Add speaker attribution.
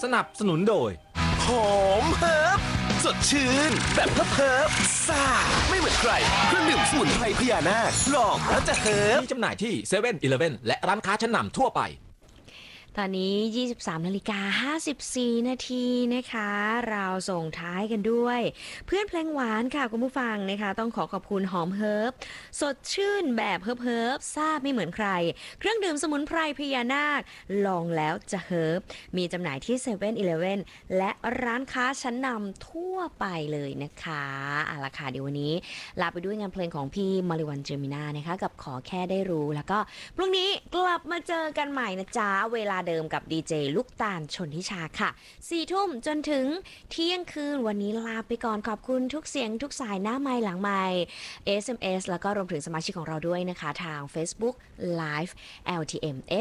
Speaker 1: สนับสนุนโดย
Speaker 2: หอมเฮิร์บสดชื่นแบบเฮิร์บซ่าไม่เหมือนใครเครื่องดื่มสมุนไพรพญานาคลองแล้วจะเฮิร์บ
Speaker 1: มีจำหน่ายที่7 e เ e ่ e อและร้านค้าชั้นนำทั่วไป
Speaker 3: ตอนนี้ 23:54 นาทีนะคะเราส่งท้ายกันด้วยเพื่อนเพลงหวานค่ะคุณผู้ฟังนะคะต้องขอบคุณหอมเฮิร์บสดชื่นแบบเฮิร์บซ่าไม่เหมือนใครเครื่องดื่มสมุนไพรพญานาคลองแล้วจะเฮิร์บมีจำหน่ายที่7 e เ e ่ e และร้านค้าชั้นนำทั่วไปเลยนะคะเอาล่ะค่ะเดี๋ยววันนี้ลาไปด้วยงานเพลงของพี่มาริวันเจมินานะคะกับขอแค่ได้รู้แล้วก็พรุ่งนี้กลับมาเจอกันใหม่นะจ๊ะเวลาเดิมกับดีเจลูกตาลชนทิชาค่ะ4 ทุ่มจนถึงเที่ยงคืนวันนี้ลาไปก่อนขอบคุณทุกเสียงทุกสายหน้าไมค์หลังไมค์ SMS แล้วก็รวมถึงสมาชิกของเราด้วยนะคะทาง Facebook Live LTM